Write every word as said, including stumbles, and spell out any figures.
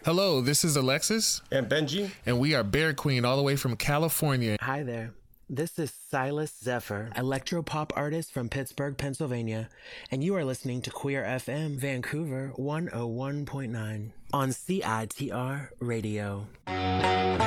Hello, this is Alexis. And Benji. And we are Bear Queen all the way from California. Hi there. This is Silas Zephyr, electropop artist from Pittsburgh, Pennsylvania, and you are listening to Queer F M Vancouver one oh one point nine on C I T R Radio.